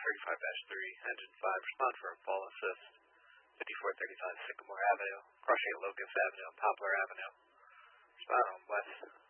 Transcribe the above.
35-3, engine 5, respond for a fall assist. 5435 Sycamore Avenue, crossing at Locust Avenue and Poplar Avenue. Respond on west.